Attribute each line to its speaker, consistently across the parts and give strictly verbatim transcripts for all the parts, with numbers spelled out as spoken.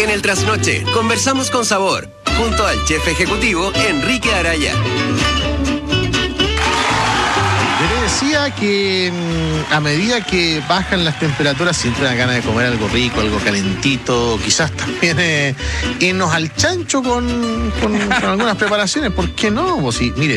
Speaker 1: En el Trasnoche conversamos con sabor, junto al chef ejecutivo Enrique Araya.
Speaker 2: Yo le decía que a medida que bajan las temperaturas siempre da ganas de comer algo rico, algo calentito, quizás también eh, irnos al chancho con, con, con algunas preparaciones. ¿Por qué no? Pues sí, mire,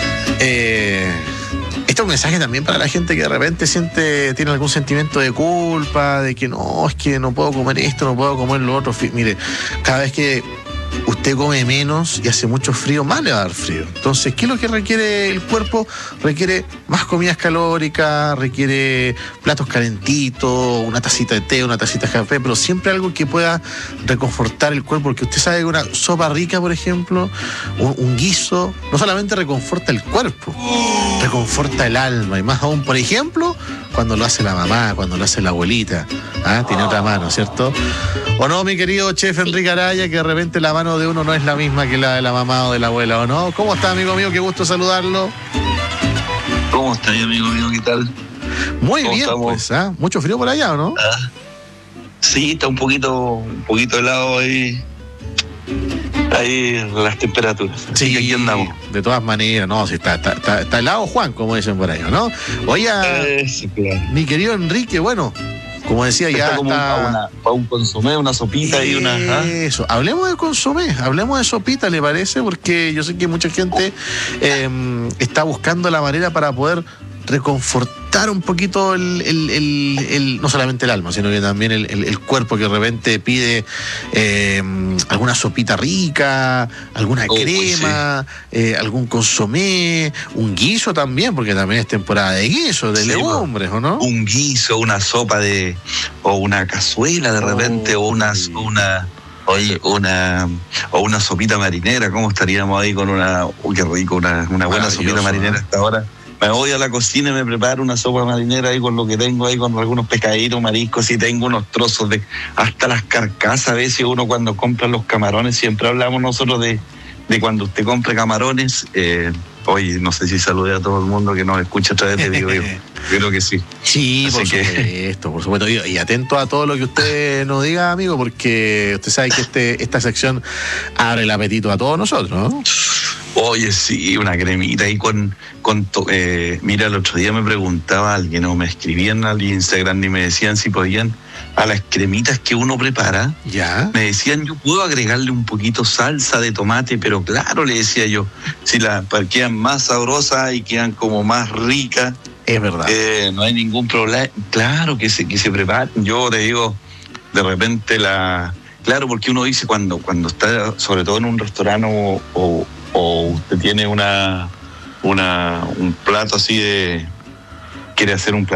Speaker 2: eh, este es un mensaje también para la gente que de repente siente, tiene algún sentimiento de culpa, de que no, es que no puedo comer esto, no puedo comer lo otro. Mire, cada vez que usted come menos y hace mucho frío, más le va a dar frío. Entonces, ¿qué es lo que requiere el cuerpo? Requiere más comidas calóricas, requiere platos calentitos, una tacita de té, una tacita de café, pero siempre algo que pueda reconfortar el cuerpo, porque usted sabe que una sopa rica, por ejemplo, un, un guiso, no solamente reconforta el cuerpo, reconforta el alma, y más aún, por ejemplo, cuando lo hace la mamá, cuando lo hace la abuelita. ¿Ah? Tiene otra mano, ¿cierto? ¿O no, mi querido chef Enrique Araya, que de repente la mano de uno no es la misma que la de la mamá o de la abuela, ¿o no? ¿Cómo está, amigo mío? Qué gusto saludarlo.
Speaker 3: ¿Cómo está, amigo mío? ¿Qué tal?
Speaker 2: Muy bien,
Speaker 3: estamos?
Speaker 2: pues, ¿ah? ¿Mucho frío por allá, o no?
Speaker 3: Ah, sí, está un poquito, un poquito helado ahí. Ahí las temperaturas. Así
Speaker 2: Sí,
Speaker 3: que aquí andamos.
Speaker 2: De todas maneras, no, sí, está, está, está, está helado Juan, como dicen por ahí, ¿no? Oye,
Speaker 3: Eh, sí, claro.
Speaker 2: mi querido Enrique, bueno, como decía, ya
Speaker 3: Está como
Speaker 2: está...
Speaker 3: un, una, para un consomé, una sopita y una... ¿ah?
Speaker 2: Eso, hablemos de consomé, hablemos de sopita, ¿le parece? Porque yo sé que mucha gente eh, está buscando la manera para poder reconfortar un poquito el, el, el, el no solamente el alma, sino que también el, el, el cuerpo, que de repente pide eh, alguna sopita rica, alguna
Speaker 3: Oh,
Speaker 2: crema, sí. eh, algún consomé, un guiso también, porque también es temporada de guiso, de sí, legumbres, ¿o no?
Speaker 3: Un guiso, una sopa de... o una cazuela de repente, oh, o una... Sí. una Oye, una o una sopita marinera, ¿cómo estaríamos ahí con una... Uy, qué rico, una, una buena sopita marinera hasta ahora. Me voy a la cocina y me preparo una sopa marinera ahí con lo que tengo ahí, con algunos pescaditos, mariscos, y tengo unos trozos de... hasta las carcasas. A veces uno cuando compra los camarones, siempre hablamos nosotros de, de cuando usted compre camarones. Eh, Oye, no sé si saludé a todo el mundo que nos escucha a través de Vivo. Yo creo que sí.
Speaker 2: Sí,
Speaker 3: Así
Speaker 2: por
Speaker 3: que...
Speaker 2: supuesto, por supuesto. Y, y atento a todo lo que usted nos diga, amigo, porque usted sabe que este, esta sección abre el apetito a todos nosotros, ¿no?
Speaker 3: Oye, sí, una cremita ahí con... con to, eh, mira, el otro día me preguntaba alguien, o me escribían al Instagram y me decían si podían, a las cremitas que uno prepara,
Speaker 2: ya
Speaker 3: me decían, yo puedo agregarle un poquito salsa de tomate, pero claro, le decía yo, si las quedan más sabrosas y quedan como más ricas,
Speaker 2: es verdad,
Speaker 3: eh, no hay ningún problema. Claro que se, que se preparen. Yo te digo, de repente la... Claro, porque uno dice cuando, cuando está, sobre todo en un restaurante o, o, o usted tiene una, una un plato así de... quiere hacer un plato